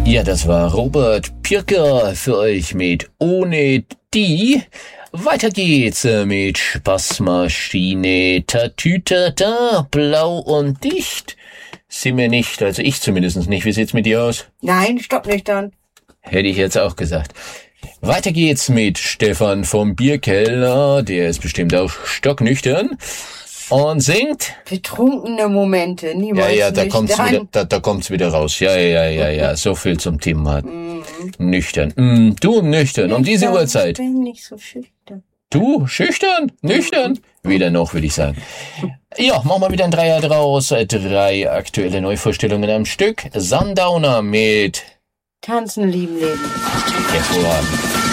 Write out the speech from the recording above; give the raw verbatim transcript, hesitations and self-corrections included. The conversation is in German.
Ja, das war Robert Pirker für euch mit Ohne die. Weiter geht's mit Spaßmaschine. Tatütata, blau und dicht. Sind wir nicht, also ich zumindest nicht. Wie sieht's mit dir aus? Nein, stocknüchtern. Hätte ich jetzt auch gesagt. Weiter geht's mit Stefan vom Bierkeller. Der ist bestimmt auch stocknüchtern. Und singt? Betrunkene Momente, niemals Ja, ja, da kommt's nüchtern. wieder, da, da kommt's wieder raus. Ja, ja, ja, ja, so viel zum Thema. Mhm. Nüchtern. Mm, du nüchtern, um diese Nüchtern, Uhrzeit. Ich bin nicht so schüchtern. Du, schüchtern, nüchtern? Weder noch, würde ich sagen. Ja, machen wir wieder ein Dreier draus. Drei aktuelle Neuvorstellungen am Stück. Sundowner mit Tanzen, lieben, leben. hervorragend.